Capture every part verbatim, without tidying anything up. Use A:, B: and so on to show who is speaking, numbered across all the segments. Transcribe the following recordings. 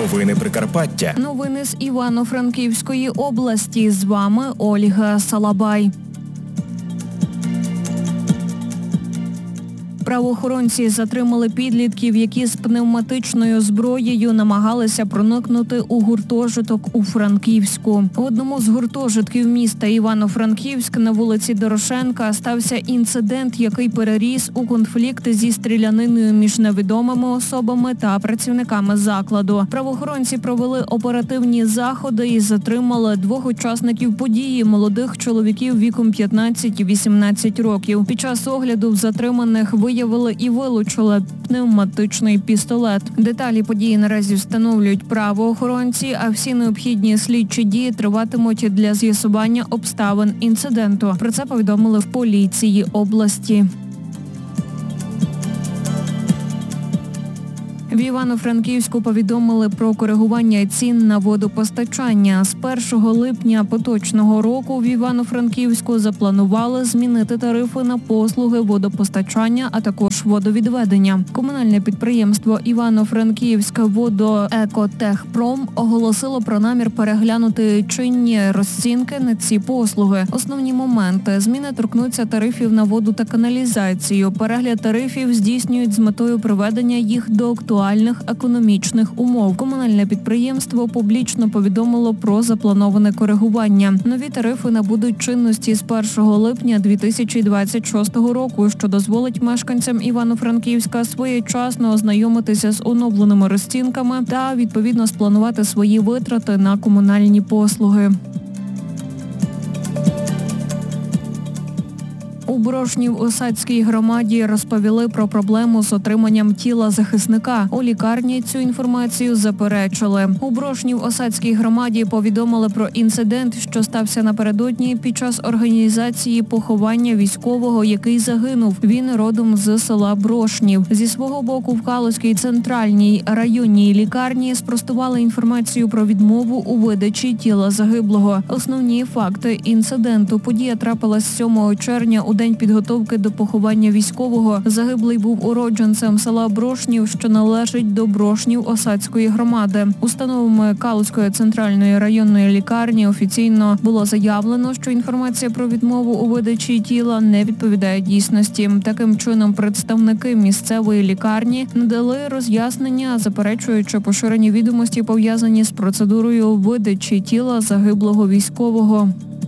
A: Новини Прикарпаття.
B: Новини з Івано-Франківської області. З вами Ольга Салабай. Правоохоронці затримали підлітків, які з пневматичною зброєю намагалися проникнути у гуртожиток у Франківську. В одному з гуртожитків міста Івано-Франківськ на вулиці Дорошенка стався інцидент, який переріс у конфлікт зі стріляниною між невідомими особами та працівниками закладу. Правоохоронці провели оперативні заходи і затримали двох учасників події – молодих чоловіків віком п'ятнадцять-вісімнадцять років. Під час огляду в затриманих виявили і вилучили пневматичний пістолет. Деталі події наразі встановлюють правоохоронці, а всі необхідні слідчі дії триватимуть для з'ясування обставин інциденту. Про це повідомили в поліції області. В Івано-Франківську повідомили про коригування цін на водопостачання. З першого липня поточного року в Івано-Франківську запланували змінити тарифи на послуги водопостачання, а також водовідведення. Комунальне підприємство Івано-Франківськ водоекотехпром оголосило про намір переглянути чинні розцінки на ці послуги. Основні моменти – зміни торкнуться тарифів на воду та каналізацію. Перегляд тарифів здійснюють з метою приведення їх до актуальних економічних умов. Комунальне підприємство публічно повідомило про заплановане коригування. Нові тарифи набудуть чинності з першого липня дві тисячі двадцять шостого року, що дозволить мешканцям Івано-Франківська своєчасно ознайомитися з оновленими розцінками та відповідно спланувати свої витрати на комунальні послуги. У Брошнів-Осадській громаді розповіли про проблему з отриманням тіла захисника. У лікарні цю інформацію заперечили. У Брошнів-Осадській громаді повідомили про інцидент, що стався напередодні під час організації поховання військового, який загинув. Він родом з села Брошнів. Зі свого боку в Калузькій центральній районній лікарні спростували інформацію про відмову у видачі тіла загиблого. Основні факти інциденту. Подія трапилась сьомого червня у день підготовки до поховання військового. Загиблий був уродженцем села Брошнів, що належить до Брошнів-Осадської громади. Установами Калузької центральної районної лікарні офіційно було заявлено, що інформація про відмову у видачі тіла не відповідає дійсності. Таким чином, представники місцевої лікарні надали роз'яснення, заперечуючи поширені відомості, пов'язані з процедурою видачі тіла загиблого військового.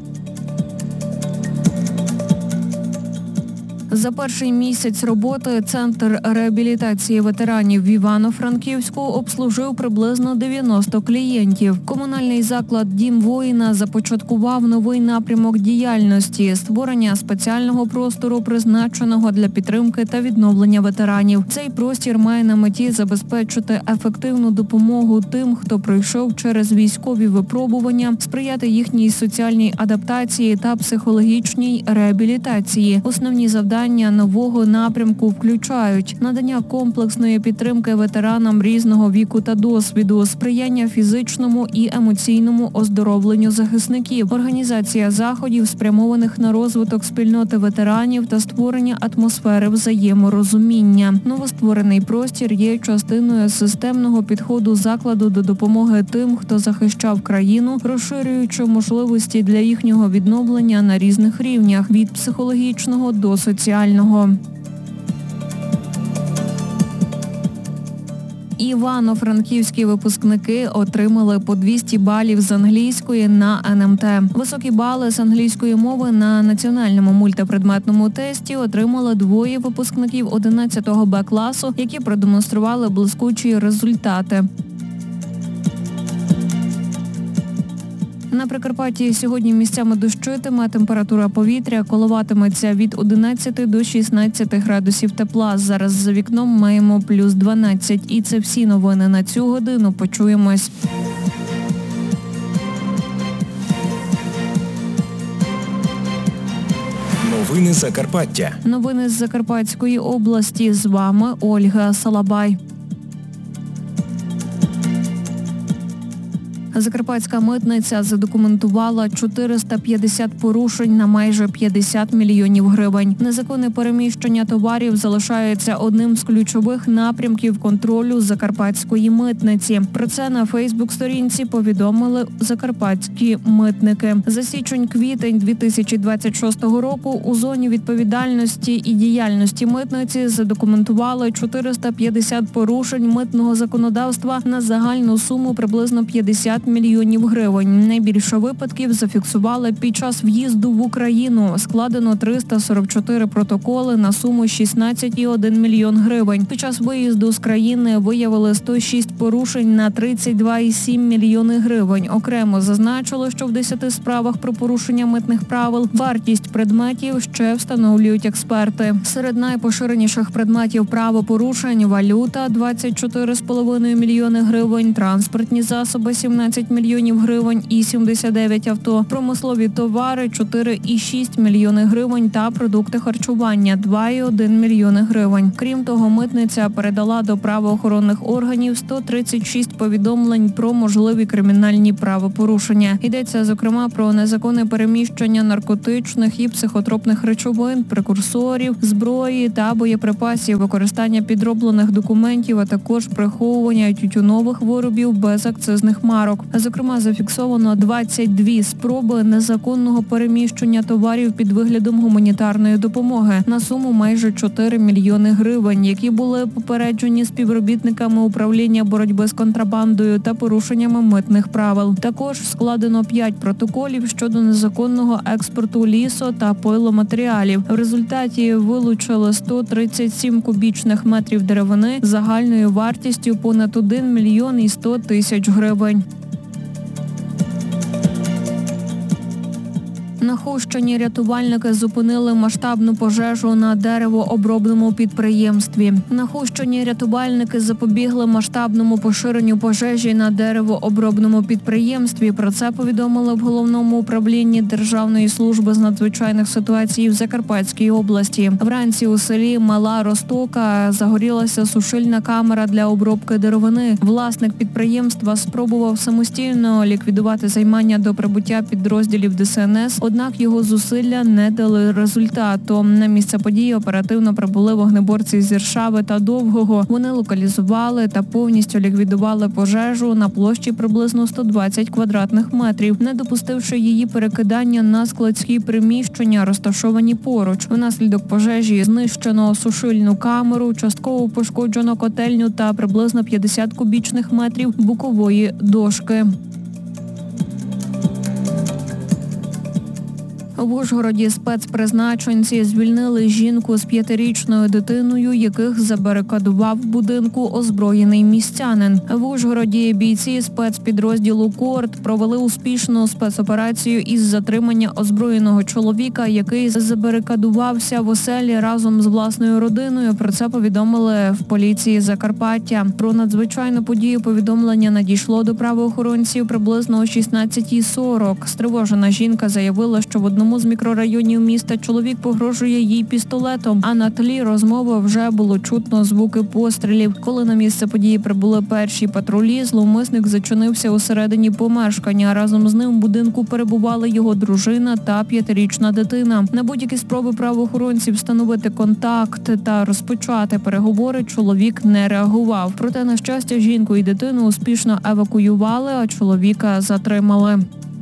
B: За перший місяць роботи Центр реабілітації ветеранів в Івано-Франківську обслужив приблизно дев'яносто клієнтів. Комунальний заклад «Дім воїна» започаткував новий напрямок діяльності – створення спеціального простору, призначеного для підтримки та відновлення ветеранів. Цей простір має на меті забезпечити ефективну допомогу тим, хто пройшов через військові випробування, сприяти їхній соціальній адаптації та психологічній реабілітації. Основні завдання нового напрямку включають надання комплексної підтримки ветеранам різного віку та досвіду, сприяння фізичному і емоційному оздоровленню захисників, організація заходів, спрямованих на розвиток спільноти ветеранів та створення атмосфери взаєморозуміння. Новостворений простір є частиною системного підходу закладу до допомоги тим, хто захищав країну, розширюючи можливості для їхнього відновлення на різних рівнях – від психологічного до соціального. Івано-франківські випускники отримали по двісті балів з англійської на ен ем те. Високі бали з англійської мови на національному мультипредметному тесті отримали двоє випускників одинадцятого Б класу, які продемонстрували блискучі результати. На Прикарпатті сьогодні місцями дощитиме, температура повітря коливатиметься від одинадцяти до шістнадцяти градусів тепла. Зараз за вікном маємо плюс дванадцять. І це всі новини на цю годину. Почуємось.
A: Новини Закарпаття.
B: Новини з Закарпатської області. З вами Ольга Салабай. Закарпатська митниця задокументувала чотириста п'ятдесят порушень на майже п'ятдесят мільйонів гривень. Незаконне переміщення товарів залишається одним з ключових напрямків контролю закарпатської митниці. Про це на Фейсбук-сторінці повідомили закарпатські митники. За січень-квітень дві тисячі двадцять шостого року у зоні відповідальності і діяльності митниці задокументували чотириста п'ятдесят порушень митного законодавства на загальну суму приблизно п'ятдесят мільйонів гривень. Найбільше випадків зафіксували під час в'їзду в Україну. Складено триста сорок чотири протоколи на суму шістнадцять цілих один мільйон гривень. Під час виїзду з країни виявили сто шість порушень на тридцять два цілих сім мільйони гривень. Окремо зазначили, що в десяти справах про порушення митних правил вартість предметів ще встановлюють експерти. Серед найпоширеніших предметів правопорушень – валюта – двадцять чотири цілих п'ять десятих мільйони гривень, транспортні засоби – сімнадцять мільйонів гривень і сімдесят дев'ять авто, промислові товари – чотири цілих шість мільйони гривень та продукти харчування – два цілих один мільйони гривень. Крім того, митниця передала до правоохоронних органів сто тридцять шість повідомлень про можливі кримінальні правопорушення. Йдеться, зокрема, про незаконне переміщення наркотичних і психотропних речовин, прекурсорів, зброї та боєприпасів, використання підроблених документів, а також приховування тютюнових виробів без акцизних марок. Зокрема, зафіксовано двадцять дві спроби незаконного переміщення товарів під виглядом гуманітарної допомоги на суму майже чотири мільйони гривень, які були попереджені співробітниками управління боротьби з контрабандою та порушеннями митних правил. Також складено п'ять протоколів щодо незаконного експорту лісу та пиломатеріалів. В результаті вилучили сто тридцять сім кубічних метрів деревини загальною вартістю понад один мільйон і сто тисяч гривень. На Хустині рятувальники зупинили масштабну пожежу на деревообробному підприємстві. На Хустині рятувальники запобігли масштабному поширенню пожежі на деревообробному підприємстві. Про це повідомили в Головному управлінні Державної служби з надзвичайних ситуацій в Закарпатській області. Вранці у селі Мала Розтока загорілася сушильна камера для обробки деревини. Власник підприємства спробував самостійно ліквідувати займання до прибуття підрозділів Де Ес Ен Ес, однак його зусилля не дали результату. На місце події оперативно прибули вогнеборці з Іршави та Довгого. Вони локалізували та повністю ліквідували пожежу на площі приблизно сто двадцять квадратних метрів, не допустивши її перекидання на складські приміщення, розташовані поруч. Внаслідок пожежі знищено сушильну камеру, частково пошкоджено котельню та приблизно п'ятдесят кубічних метрів бокової дошки. В Ужгороді спецпризначенці звільнили жінку з п'ятирічною дитиною, яких забарикадував в будинку озброєний містянин. В Ужгороді бійці спецпідрозділу «Корд» провели успішну спецоперацію із затримання озброєного чоловіка, який забарикадувався в оселі разом з власною родиною. Про це повідомили в поліції Закарпаття. Про надзвичайну подію повідомлення надійшло до правоохоронців приблизно о шістнадцятій сорок. Стривожена жінка заявила, що в одному з мікрорайонів міста чоловік погрожує їй пістолетом, а на тлі розмови вже було чутно звуки пострілів. Коли на місце події прибули перші патрулі, зловмисник зачинився усередині помешкання. Разом з ним в будинку перебували його дружина та п'ятирічна дитина. На будь-які спроби правоохоронців встановити контакт та розпочати переговори чоловік не реагував. Проте, на щастя, жінку і дитину успішно евакуювали, а чоловіка затримали.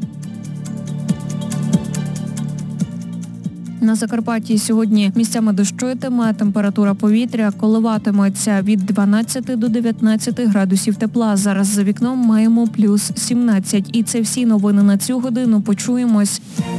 B: На Закарпатті сьогодні місцями дощитиме, температура повітря коливатиметься від дванадцяти до дев'ятнадцяти градусів тепла. Зараз за вікном маємо плюс сімнадцять. І це всі новини на цю годину. Почуємось.